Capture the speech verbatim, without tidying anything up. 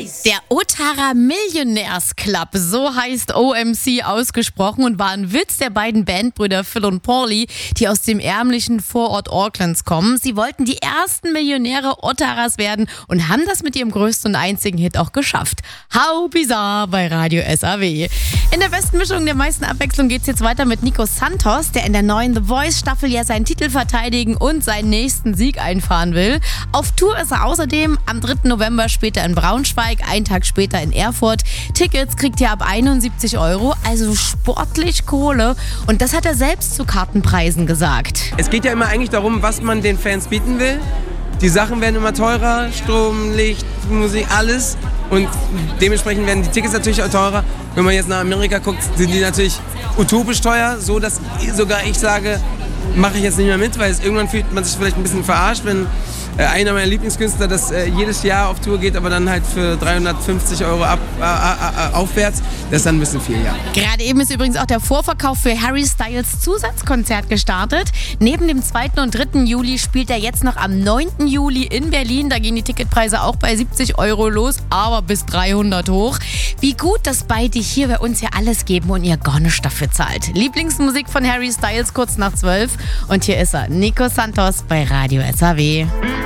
Der Ottawa Millionärsclub, so heißt O M C ausgesprochen und war ein Witz der beiden Bandbrüder Phil und Paulie, die aus dem ärmlichen Vorort Aucklands kommen. Sie wollten die ersten Millionäre Ottawas werden und haben das mit ihrem größten und einzigen Hit auch geschafft. How bizarre bei Radio S A W. In der besten Mischung der meisten Abwechslung geht's jetzt weiter mit Nico Santos, der in der neuen The Voice Staffel ja seinen Titel verteidigen und seinen nächsten Sieg einfahren will. Auf Tour ist er außerdem am dritten November später in Braunschweig, einen Tag später in Erfurt. Tickets kriegt ihr ab einundsiebzig Euro, also sportlich Kohle. Und das hat er selbst zu Kartenpreisen gesagt. Es geht ja immer eigentlich darum, was man den Fans bieten will. Die Sachen werden immer teurer, Strom, Licht, Musik, alles. Und dementsprechend werden die Tickets natürlich auch teurer. Wenn man jetzt nach Amerika guckt, sind die natürlich utopisch teuer, so dass sogar ich sage, mache ich jetzt nicht mehr mit, weil es irgendwann fühlt man sich vielleicht ein bisschen verarscht, wenn äh, einer meiner Lieblingskünstler, das äh, jedes Jahr auf Tour geht, aber dann halt für dreihundertfünfzig Euro ab, äh, äh, aufwärts, das ist dann ein bisschen viel, ja. Gerade eben ist übrigens auch der Vorverkauf für Harry Styles Zusatzkonzert gestartet. Neben dem zweiten und dritten Juli spielt er jetzt noch am neunten Juli in Berlin. Da gehen die Ticketpreise auch bei siebzig Euro los, aber bis dreihundert hoch. Wie gut, dass beide hier bei uns ja alles geben und ihr gar nichts dafür zahlt. Lieblingsmusik von Harry Styles kurz nach zwölf. Und hier ist er, Nico Santos bei Radio S A W.